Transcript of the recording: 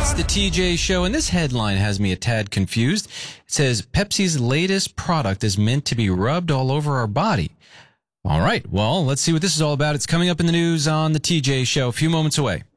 It's the TJ Show, and this headline has me a tad confused. It says, Pepsi's latest product is meant to be rubbed all over our body. All right, well, let's see what this is all about. It's coming up in the news on the TJ Show a few moments away.